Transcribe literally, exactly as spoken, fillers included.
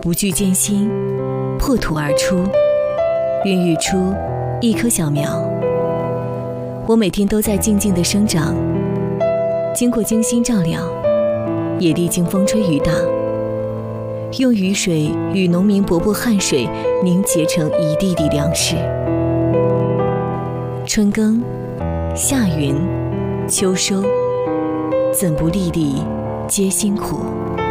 不惧艰辛，破土而出，孕育出一棵小苗。我每天都在静静地生长，经过精心照料，也历经风吹雨打，用雨水与农民伯伯汗水凝结成一地地粮食。春耕，夏耘，秋收，怎不粒粒皆辛苦？